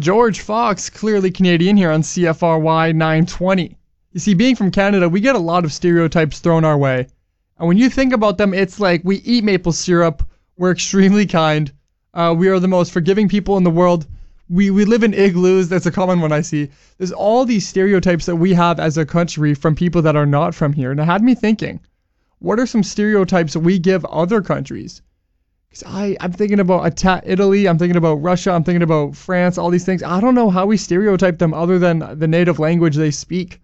George Fox, clearly Canadian here on CFRY 920. You see, being from Canada, we get a lot of stereotypes thrown our way. And when you think about them, it's like we eat maple syrup, we're extremely kind, we are the most forgiving people in the world, we live in igloos, that's a common one I see. There's all these stereotypes that we have as a country from people that are not from here. And it had me thinking, what are some stereotypes that we give other countries? Because I'm thinking about Italy, I'm thinking about Russia, I'm thinking about France, all these things. I don't know how we stereotype them other than the native language they speak.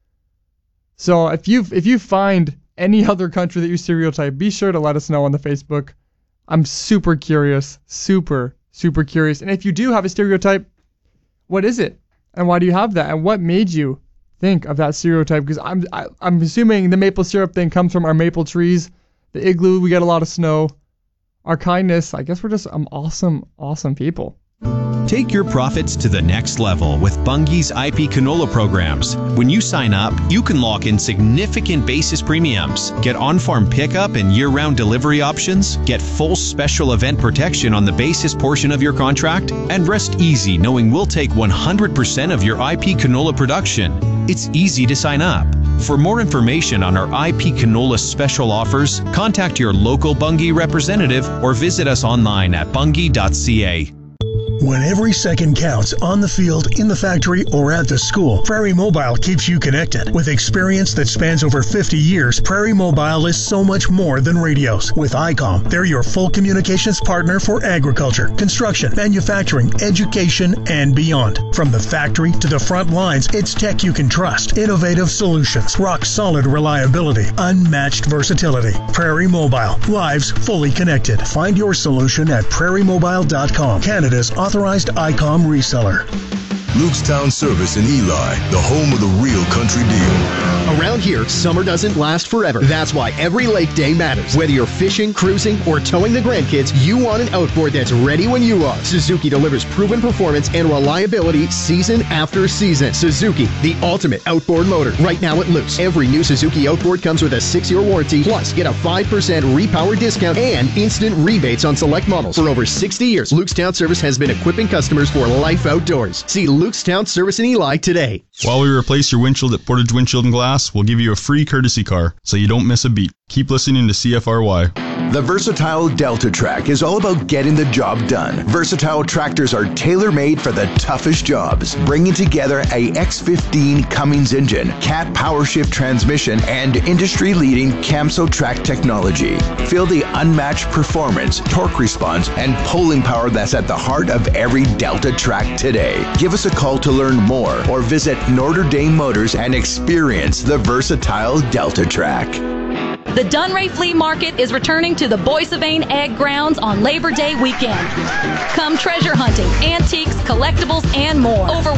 So if you find any other country that you stereotype, be sure to let us know on the Facebook. I'm super curious, super curious. And if you do have a stereotype, what is it? And why do you have that? And what made you think of that stereotype? Because I'm assuming the maple syrup thing comes from our maple trees, the igloo, we get a lot of snow, our kindness. I guess we're just awesome people. Take your profits to the next level with Bunge's IP canola programs. When you sign up, you can lock in significant basis premiums, get on-farm pickup and year-round delivery options, get full special event protection on the basis portion of your contract, and rest easy knowing we'll take 100% of your IP canola production. It's easy to sign up. For more information on our IP canola special offers, contact your local Bunge representative or visit us online at bunge.ca. When every second counts on the field, in the factory, or at the school, Prairie Mobile keeps you connected. With experience that spans over 50 years, Prairie Mobile is so much more than radios. With ICOM, they're your full communications partner for agriculture, construction, manufacturing, education, and beyond. From the factory to the front lines, it's tech you can trust. Innovative solutions, rock-solid reliability, unmatched versatility. Prairie Mobile, lives fully connected. Find your solution at prairiemobile.com, Canada's authorized ICOM reseller. Lukestown Service in Eli, the home of the real country deal. Around here, summer doesn't last forever. That's why every lake day matters. Whether you're fishing, cruising, or towing the grandkids, you want an outboard that's ready when you are. Suzuki delivers proven performance and reliability season after season. Suzuki, the ultimate outboard motor. Right now at Luke's, every new Suzuki outboard comes with a 6-year warranty, plus get a 5% repower discount and instant rebates on select models. For over 60 years, Lukestown Service has been equipping customers for life outdoors. See Lukestown Service in Eli today. While we replace your windshield at Portage Windshield and Glass, we'll give you a free courtesy car so you don't miss a beat. Keep listening to CFRY. The Versatile Delta Track is all about getting the job done. Versatile tractors are tailor-made for the toughest jobs, bringing together a X15 Cummins engine, Cat PowerShift transmission, and industry-leading Camso track technology. Feel the unmatched performance, torque response, and pulling power that's at the heart of every Delta track today. Give us a call to learn more or visit Notre Dame Motors and experience the Versatile Delta Track. The Dunray Flea Market is returning to the Boissevain Ag Grounds on Labor Day weekend. Come treasure hunting, antiques, collectibles, and more. Over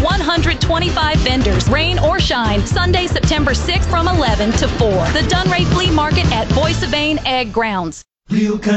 125 vendors, rain or shine, Sunday, September 6th from 11 to 4. The Dunray Flea Market at Boissevain Ag Grounds. Real